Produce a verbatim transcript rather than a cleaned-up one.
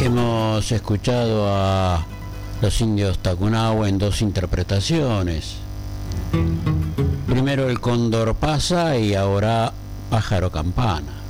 Hemos escuchado a los indios Tacunawa en dos interpretaciones. Primero El Cóndor pasa y ahora Pájaro Campana.